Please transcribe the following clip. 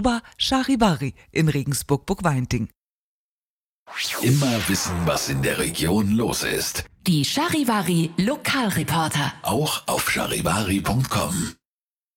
über Charivari in Regensburg-Burgweinting. Immer wissen, was in der Region los ist. Die Charivari Lokalreporter. Auch auf charivari.com.